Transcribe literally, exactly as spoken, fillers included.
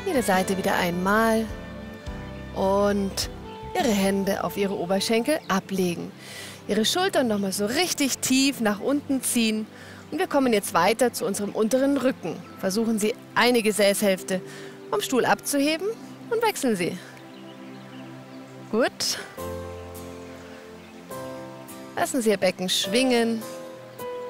Jede Seite wieder einmal. Und Ihre Hände auf Ihre Oberschenkel ablegen. Ihre Schultern nochmal so richtig tief nach unten ziehen. Und wir kommen jetzt weiter zu unserem unteren Rücken. Versuchen Sie, eine Gesäßhälfte vom Stuhl abzuheben und wechseln Sie. Gut. Lassen Sie Ihr Becken schwingen.